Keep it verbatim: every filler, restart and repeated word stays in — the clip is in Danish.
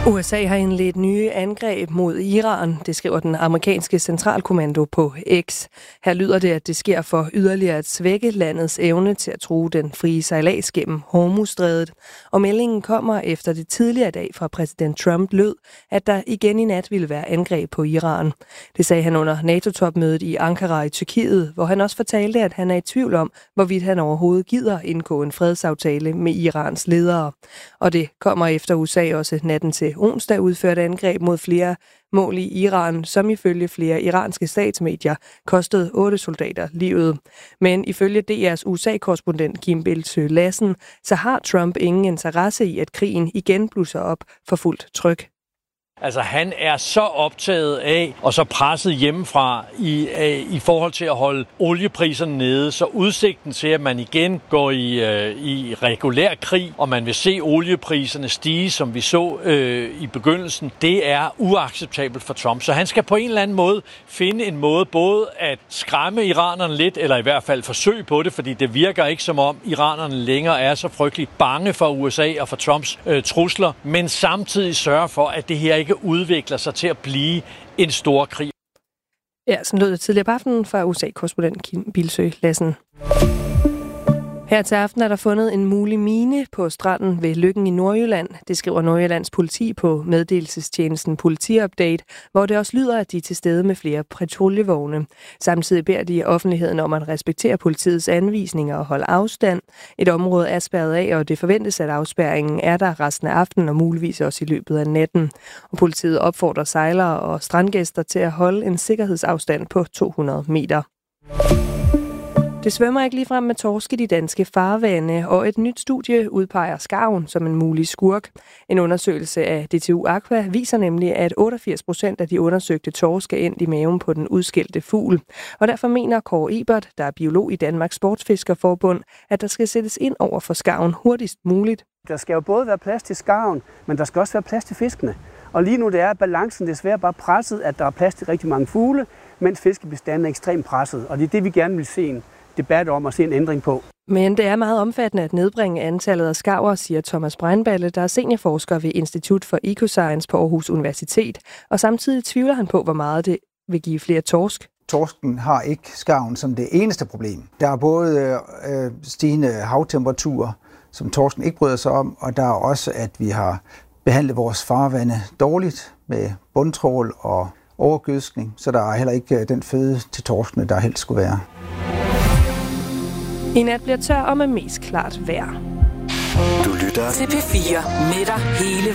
U S A har indledt nye angreb mod Iran, det skriver den amerikanske centralkommando på X. Her lyder det, at det sker for yderligere at svække landets evne til at true den frie sejlads gennem Hormuzstrædet. Og meldingen kommer efter det tidligere i dag fra præsident Trump lød, at der igen i nat ville være angreb på Iran. Det sagde han under NATO-topmødet i Ankara i Tyrkiet, hvor han også fortalte, at han er i tvivl om, hvorvidt han overhovedet gider indgå en fredsaftale med Irans ledere. Og det kommer efter U S A også natten til onsdag udførte angreb mod flere mål i Iran, som ifølge flere iranske statsmedier kostede otte soldater livet. Men ifølge D R's U S A-korrespondent Kim Bildsøe Lassen, så har Trump ingen interesse i, at krigen igen blusser op for fuldt tryk. Altså han er så optaget af og så presset hjemmefra i, i forhold til at holde oliepriserne nede, så udsigten til, at man igen går i, øh, i regulær krig, og man vil se oliepriserne stige, som vi så øh, i begyndelsen, det er uacceptabelt for Trump. Så han skal på en eller anden måde finde en måde både at skræmme iranerne lidt, eller i hvert fald forsøge på det, fordi det virker ikke som om iranerne længere er så frygtelig bange for U S A og for Trumps øh, trusler, men samtidig sørge for, at det her ikke udvikler sig til at blive en stor krig. Ja, sådan lød det tidligere på aftenen fra U S A-korrespondent Kim Bildsøe Lassen. Her til aften er der fundet en mulig mine på stranden ved Løkken i Nordjylland. Det skriver Nordjyllands politi på meddelelsestjenesten Politiupdate, hvor det også lyder, at de er til stede med flere patruljevogne. Samtidig beder de offentligheden om at respektere politiets anvisninger og holde afstand. Et område er spærret af, og det forventes, at afspærringen er der resten af aftenen og muligvis også i løbet af natten. Og politiet opfordrer sejlere og strandgæster til at holde en sikkerhedsafstand på to hundrede meter. Det svømmer ikke ligefrem med torsk i de danske farvande, og et nyt studie udpeger skarven som en mulig skurk. En undersøgelse af D T U Aqua viser nemlig, at otteogfirs procent af de undersøgte torsk er endt i maven på den udskilte fugl. Og derfor mener Kåre Ebert, der er biolog i Danmarks Sportsfiskerforbund, at der skal sættes ind over for skarven hurtigst muligt. Der skal jo både være plads til skarven, men der skal også være plads til fiskene. Og lige nu det er balancen desværre bare presset, at der er plads til rigtig mange fugle, mens fiskebestanden er ekstremt presset. Og det er det, vi gerne vil se en debat om og se en ændring på. Men det er meget omfattende at nedbringe antallet af skarver, siger Thomas Breinballe, der er seniorforsker ved Institut for Ecoscience på Aarhus Universitet. Og samtidig tvivler han på, hvor meget det vil give flere torsk. Torsken har ikke skarven som det eneste problem. Der er både øh, stigende havtemperaturer, som torsken ikke bryder sig om, og der er også, at vi har behandlet vores farvande dårligt med bundtrål og overgødskning, så der er heller ikke den føde til torskene, der helst skulle være. I nat bliver tør og med mest klart vejr. Du lytter til P fire med dig hele